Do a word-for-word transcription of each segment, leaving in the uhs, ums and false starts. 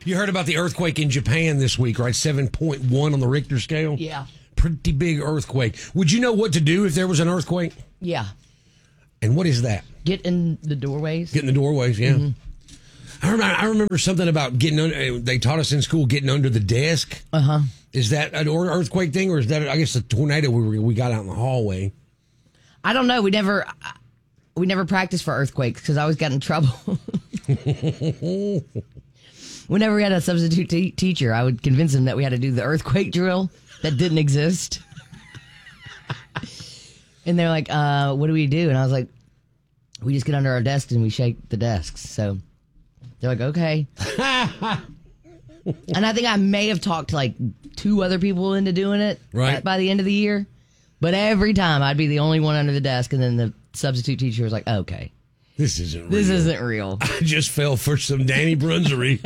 You heard about the earthquake in Japan this week, right? seven point one on the Richter scale? Yeah. Pretty big earthquake. Would you know what to do if there was an earthquake? Yeah. And what is that? Get in the doorways. Get in the doorways, yeah. Mm-hmm. I remember, I remember something about getting under, they taught us in school getting under the desk. Uh-huh. Is that an earthquake thing, or is that, I guess, a tornado we were, we got out in the hallway? I don't know. We never we never practiced for earthquakes because I always got in trouble. Whenever we had a substitute te- teacher, I would convince him that we had to do the earthquake drill that didn't exist. And they're like, uh, what do we do? And I was like, we just get under our desks and we shake the desks. So they're like, okay. And I think I may have talked like two other people into doing it right. by the end of the year. But every time I'd be the only one under the desk, and then the substitute teacher was like, okay. This isn't real. This isn't real. I just fell for some Danny Brunsery.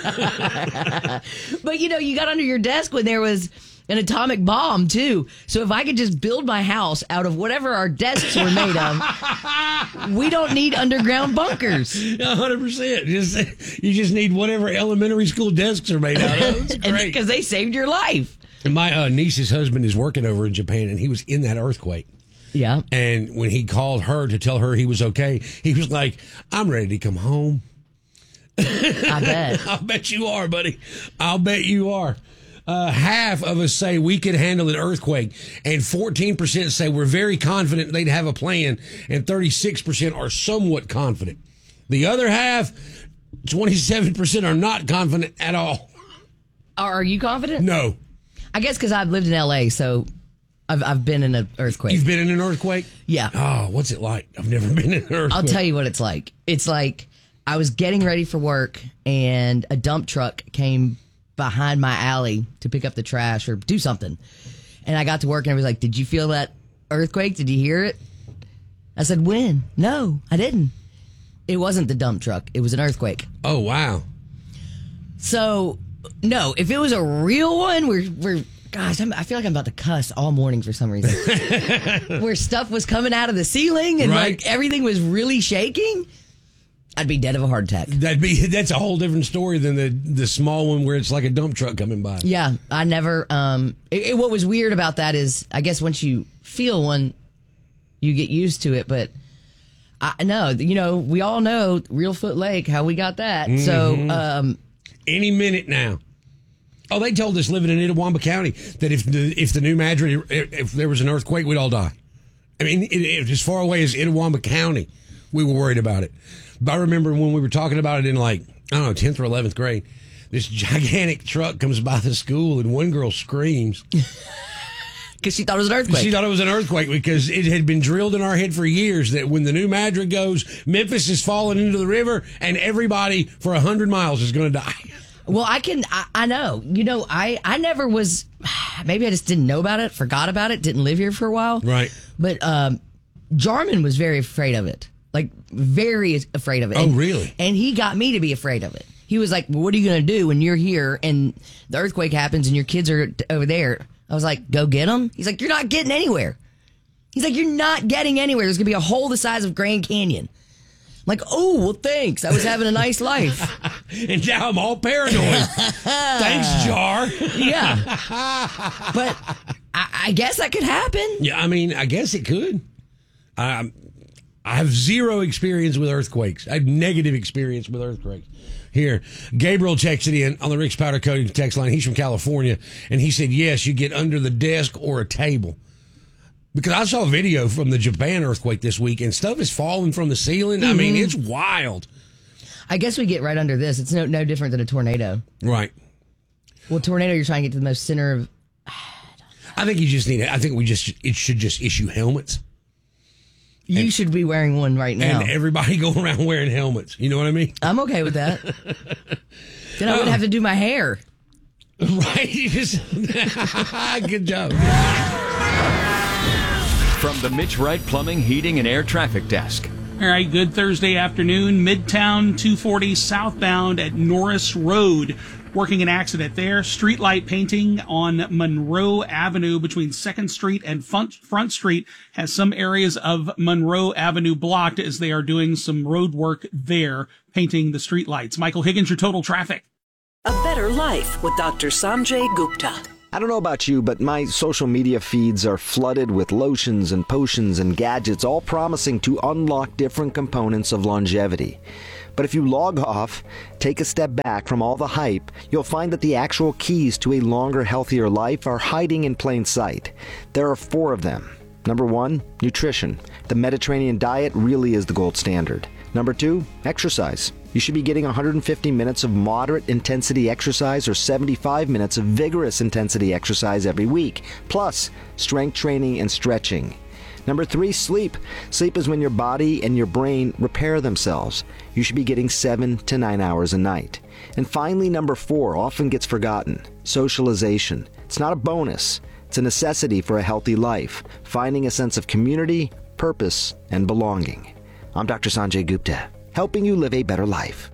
But, you know, you got under your desk when there was an atomic bomb, too. So if I could just build my house out of whatever our desks were made of, we don't need underground bunkers. one hundred percent. Just, you just need whatever elementary school desks are made out of. It's great. Because they saved your life. And my uh, niece's husband is working over in Japan, and he was in that earthquake. Yeah. And when he called her to tell her he was okay, he was like, I'm ready to come home. I bet. I'll bet you are, buddy. I'll bet you are. Uh, half of us say we could handle an earthquake, and fourteen percent say we're very confident they'd have a plan, and thirty-six percent are somewhat confident. The other half, twenty-seven percent, are not confident at all. Are you confident? No. I guess because I've lived in L A, so I've I've been in an earthquake. You've been in an earthquake? Yeah. Oh, what's it like? I've never been in an earthquake. I'll tell you what it's like. It's like I was getting ready for work, and a dump truck came behind my alley to pick up the trash or do something. And I got to work, and I was like, did you feel that earthquake? Did you hear it? I said, when? No, I didn't. It wasn't the dump truck. It was an earthquake. Oh, wow. So, no, if it was a real one, we're, we're gosh, I'm, I feel like I'm about to cuss all morning for some reason. Where stuff was coming out of the ceiling and right. like everything was really shaking, I'd be dead of a heart attack. That'd be that's a whole different story than the the small one where it's like a dump truck coming by. Yeah, I never. Um, it, it, what was weird about that is, I guess once you feel one, you get used to it. But I know, you know, we all know Real Foot Lake, how we got that. Mm-hmm. So um, any minute now. Oh, they told us living in Itawamba County that if the if the New Madrid, if there was an earthquake, we'd all die. I mean, it, it, as far away as Itawamba County, we were worried about it. But I remember when we were talking about it in like, I don't know, tenth or eleventh grade, this gigantic truck comes by the school and one girl screams. Because she thought it was an earthquake. She thought it was an earthquake because it had been drilled in our head for years that when the New Madrid goes, Memphis is falling into the river and everybody for one hundred miles is going to die. Well, I can, I, I know. You know, I, I never was, maybe I just didn't know about it, forgot about it, didn't live here for a while. Right. But um, Jarman was very afraid of it. Like, very afraid of it. Oh, and, really? And he got me to be afraid of it. He was like, well, what are you going to do when you're here and the earthquake happens and your kids are t- over there? I was like, go get them? He's like, you're not getting anywhere. He's like, you're not getting anywhere. There's going to be a hole the size of Grand Canyon. I'm like, oh, well, thanks. I was having a nice life. And now I'm all paranoid. Thanks, Jar. Yeah. But I, I guess that could happen. Yeah, I mean, I guess it could. Um, I have zero experience with earthquakes. I have negative experience with earthquakes. Here, Gabriel texted in on the Rick's Powder Coating text line. He's from California, and he said, yes, you get under the desk or a table. Because I saw a video from the Japan earthquake this week, and stuff is falling from the ceiling. Mm-hmm. I mean, it's wild. I guess we get right under this. It's no no different than a tornado. Right. Well, tornado, you're trying to get to the most center of... I think you just need it. I think we just, it should just issue helmets. You and, should be wearing one right now. And everybody go around wearing helmets. You know what I mean? I'm okay with that. Then I wouldn't have to do my hair. Right? You just, good job. From the Mitch Wright Plumbing, Heating, and Air Traffic Desk. All right, good Thursday afternoon. Midtown two forty southbound at Norris Road. Working an accident there. Streetlight painting on Monroe Avenue between second Street and Front Street has some areas of Monroe Avenue blocked as they are doing some road work there, painting the streetlights. Michael Higgins, your total traffic. A Life with Doctor Sanjay Gupta. I don't know about you, but my social media feeds are flooded with lotions and potions and gadgets, all promising to unlock different components of longevity. But if you log off, take a step back from all the hype, you'll find that the actual keys to a longer, healthier life are hiding in plain sight. There are four of them. Number one, nutrition. The Mediterranean diet really is the gold standard. Number two, exercise. You should be getting one hundred fifty minutes of moderate intensity exercise or seventy-five minutes of vigorous intensity exercise every week, plus strength training and stretching. Number three, sleep. Sleep is when your body and your brain repair themselves. You should be getting seven to nine hours a night. And finally, number four, often gets forgotten, socialization. It's not a bonus. It's a necessity for a healthy life, finding a sense of community, purpose, and belonging. I'm Doctor Sanjay Gupta, helping you live a better life.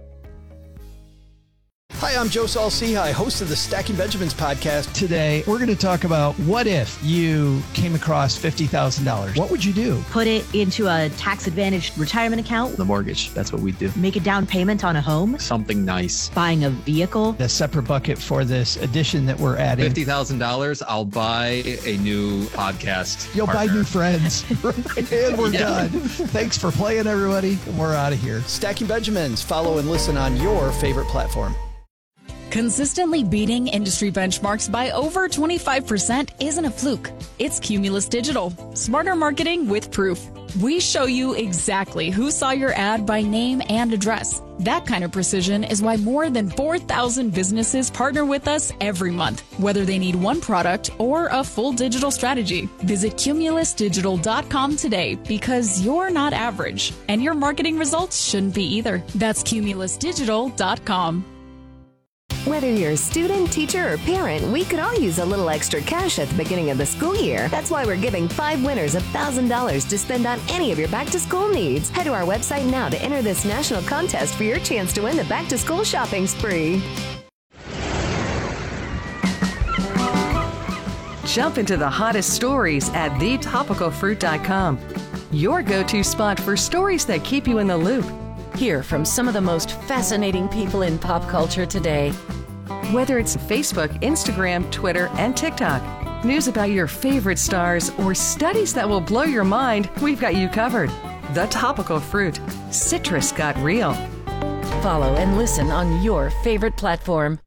Hi, I'm Joe Saul-Sehy, host of the Stacking Benjamins podcast. Today, we're going to talk about what if you came across fifty thousand dollars? What would you do? Put it into a tax-advantaged retirement account. The mortgage, that's what we do. Make a down payment on a home. Something nice. Buying a vehicle. A separate bucket for this addition that we're adding. fifty thousand dollars, I'll buy a new podcast You'll partner. buy new friends. And we're yeah. done. Thanks for playing, everybody. We're out of here. Stacking Benjamins. Follow and listen on your favorite platform. Consistently beating industry benchmarks by over twenty-five percent isn't a fluke. It's Cumulus Digital. Smarter marketing with proof. We show you exactly who saw your ad by name and address. That kind of precision is why more than four thousand businesses partner with us every month, whether they need one product or a full digital strategy. Visit cumulus digital dot com today because you're not average, and your marketing results shouldn't be either. That's cumulus digital dot com. Whether you're a student, teacher, or parent, we could all use a little extra cash at the beginning of the school year. That's why we're giving five winners one thousand dollars to spend on any of your back-to-school needs. Head to our website now to enter this national contest for your chance to win the back-to-school shopping spree. Jump into the hottest stories at the topical fruit dot com. Your go-to spot for stories that keep you in the loop. Hear from some of the most fascinating people in pop culture today. Whether it's Facebook, Instagram, Twitter, and TikTok, news about your favorite stars, or studies that will blow your mind, we've got you covered. The Topical Fruit. Citrus got real. Follow and listen on your favorite platform.